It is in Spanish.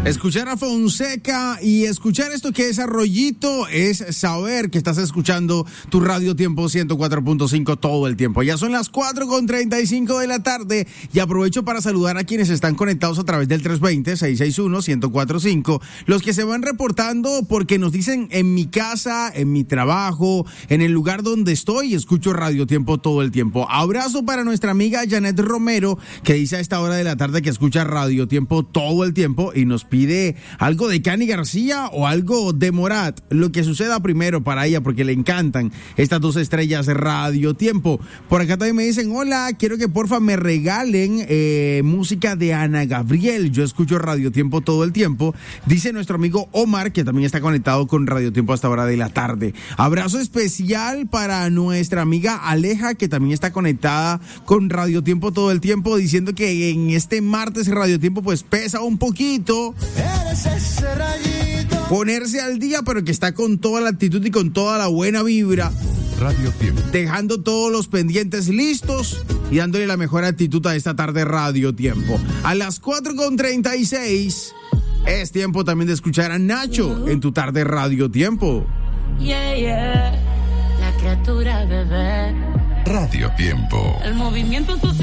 Escuchar a Fonseca y escuchar esto que es Arroyito es saber que estás escuchando tu Radio Tiempo 104.5 todo el tiempo. Ya son las 4:35 de la tarde y aprovecho para saludar a quienes están conectados a través del 320-661-1045. Los que se van reportando porque nos dicen en mi casa, en mi trabajo, en el lugar donde estoy, escucho Radio Tiempo todo el tiempo. Abrazo para nuestra amiga Janet Romero, que dice a esta hora de la tarde que escucha Radio Tiempo todo el tiempo y nos pide algo de Cani García o algo de Morat, lo que suceda primero para ella, porque le encantan estas dos estrellas de Radio Tiempo. Por acá también me dicen, hola, quiero que porfa me regalen música de Ana Gabriel, yo escucho Radio Tiempo todo el tiempo, dice nuestro amigo Omar, que también está conectado con Radio Tiempo hasta hora de la tarde. Abrazo especial para nuestra amiga Aleja, que también está conectada con Radio Tiempo todo el tiempo, diciendo que en este martes Radio Tiempo pues pesa un poquito ponerse al día, pero que está con toda la actitud y con toda la buena vibra. Radio Tiempo. Dejando todos los pendientes listos y dándole la mejor actitud a esta tarde Radio Tiempo. A las 4:36 es tiempo también de escuchar a Nacho en tu tarde Radio Tiempo. Yeah, yeah. La criatura bebé. Radio Tiempo. El movimiento en tu